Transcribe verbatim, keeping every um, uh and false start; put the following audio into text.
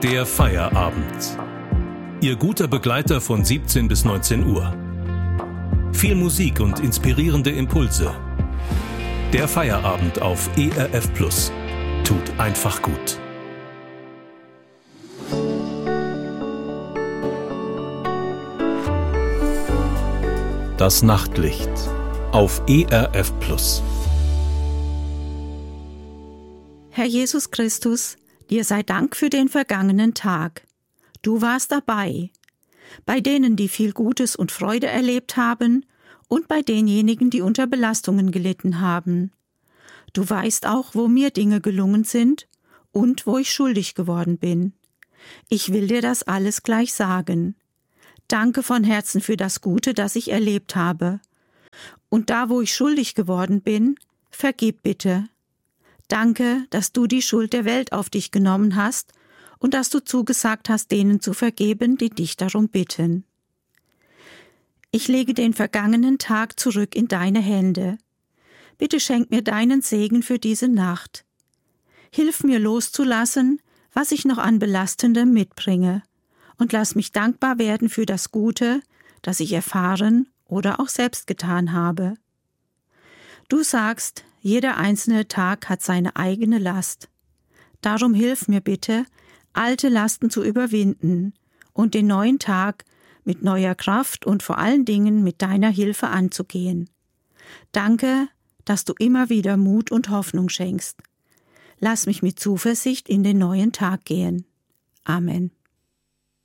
Der Feierabend. Ihr guter Begleiter von siebzehn bis neunzehn Uhr. Viel Musik und inspirierende Impulse. Der Feierabend auf E R F Plus. Tut einfach gut. Das Nachtlicht auf E R F Plus. Herr Jesus Christus, dir sei Dank für den vergangenen Tag. Du warst dabei, bei denen, die viel Gutes und Freude erlebt haben und bei denjenigen, die unter Belastungen gelitten haben. Du weißt auch, wo mir Dinge gelungen sind und wo ich schuldig geworden bin. Ich will dir das alles gleich sagen. Danke von Herzen für das Gute, das ich erlebt habe. Und da, wo ich schuldig geworden bin, vergib bitte. Danke, dass du die Schuld der Welt auf dich genommen hast und dass du zugesagt hast, denen zu vergeben, die dich darum bitten. Ich lege den vergangenen Tag zurück in deine Hände. Bitte schenk mir deinen Segen für diese Nacht. Hilf mir loszulassen, was ich noch an Belastendem mitbringe, und lass mich dankbar werden für das Gute, das ich erfahren oder auch selbst getan habe. Du sagst, jeder einzelne Tag hat seine eigene Last. Darum hilf mir bitte, alte Lasten zu überwinden und den neuen Tag mit neuer Kraft und vor allen Dingen mit deiner Hilfe anzugehen. Danke, dass du immer wieder Mut und Hoffnung schenkst. Lass mich mit Zuversicht in den neuen Tag gehen. Amen.